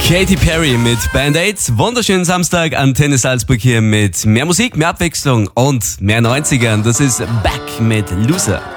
Katy Perry mit Band-Aids. Wunderschönen Samstag, Antenne Salzburg hier mit mehr Musik, mehr Abwechslung und mehr 90ern. Das ist Back mit Loser.